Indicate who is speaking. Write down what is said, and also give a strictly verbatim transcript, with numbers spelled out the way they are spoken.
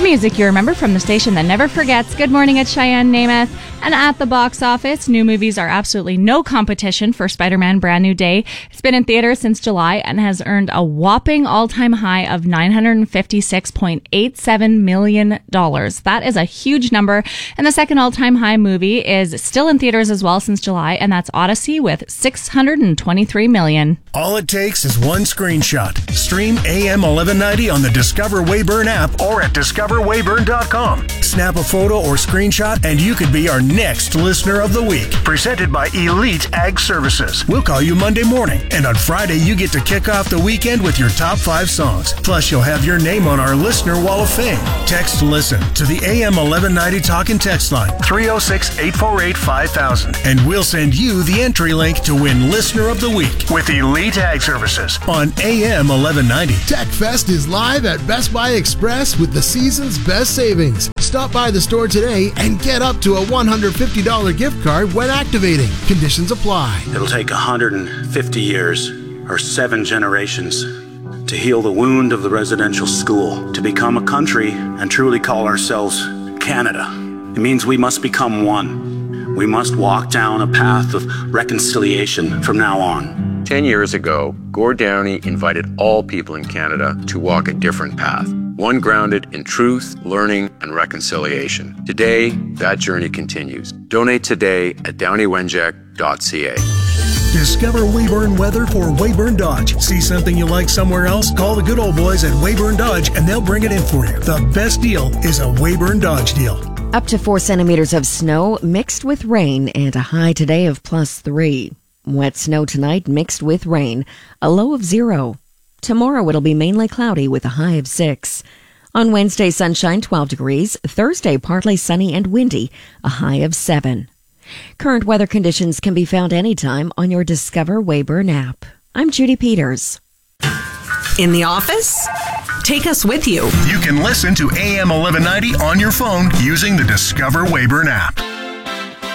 Speaker 1: The music you remember from the station that never forgets. Good morning at Cheyenne Namath. And at the box office, new movies are absolutely no competition for Spider-Man Brand New Day. It's been in theaters since July and has earned a whopping all-time high of nine hundred fifty-six point eight seven million dollars. That is a huge number. And the second all-time high movie is still in theaters as well since July, and that's Odyssey with six hundred twenty-three million dollars.
Speaker 2: All it takes is one screenshot. Stream A M eleven ninety on the Discover Weyburn app or at discover weyburn dot com. Snap a photo or screenshot and you could be our next listener of the week. Presented by Elite Ag Services. We'll call you Monday morning, and on Friday you get to kick off the weekend with your top five songs. Plus you'll have your name on our Listener Wall of Fame. Text LISTEN to the A M eleven ninety talk and text line three oh six, eight four eight, five thousand, and we'll send you the entry link to win Listener of the Week with Elite Ag Services on A M eleven ninety.
Speaker 3: TechFest is live at Best Buy Express with the season's best savings. Stop by the store today and get up to a one hundred fifty dollars gift card when activating. Conditions apply.
Speaker 4: It'll take one hundred fifty years or seven generations to heal the wound of the residential school, to become a country and truly call ourselves Canada. It means we must become one. We must walk down a path of reconciliation from now on.
Speaker 5: Ten years ago, Gord Downie invited all people in Canada to walk a different path, one grounded in truth, learning, and reconciliation. Today, that journey continues. Donate today at downey wenjack dot c a.
Speaker 2: Discover Weyburn weather for Weyburn Dodge. See something you like somewhere else? Call the good old boys at Weyburn Dodge and they'll bring it in for you. The best deal is a Weyburn Dodge deal.
Speaker 6: Up to four centimeters of snow mixed with rain and a high today of plus three. Wet snow tonight mixed with rain, a low of zero. Tomorrow it'll be mainly cloudy with a high of six. On Wednesday, sunshine, twelve degrees. Thursday, partly sunny and windy, a high of seven. Current weather conditions can be found anytime on your Discover Weyburn app. I'm Judy Peters.
Speaker 7: In the office? Take us with you.
Speaker 2: You can listen to A M eleven ninety on your phone using the Discover Weyburn app.